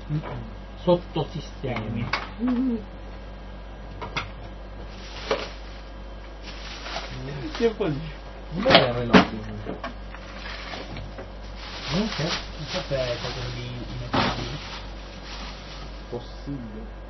Sottosistemi. Che vuol dire? Un bel relotto. Non so se è qualcosa di possibile.